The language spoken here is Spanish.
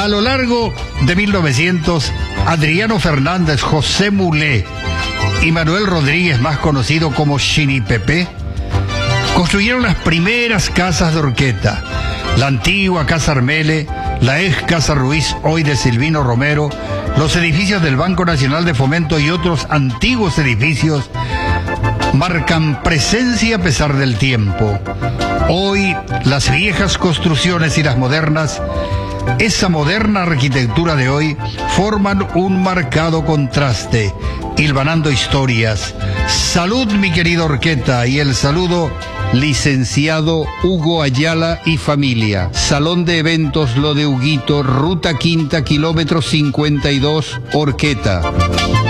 A lo largo de 1900, Adriano Fernández, José Mulé y Manuel Rodríguez, más conocido como Chinipepe, construyeron las primeras casas de Orqueta. La antigua Casa Armele, la ex Casa Ruiz, hoy de Silvino Romero, los edificios del Banco Nacional de Fomento y otros antiguos edificios marcan presencia a pesar del tiempo. Hoy, las viejas construcciones y las modernas, esa moderna arquitectura de hoy, forman un marcado contraste, hilvanando historias. Salud, mi querido Orqueta, y el saludo, licenciado Hugo Ayala y familia. Salón de eventos Lo de Huguito, Ruta Quinta, kilómetro 52, Orqueta.